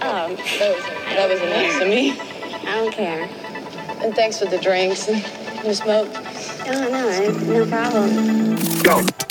That was nice of me. I don't care. And thanks for the drinks and the smoke. Oh, no problem. Go.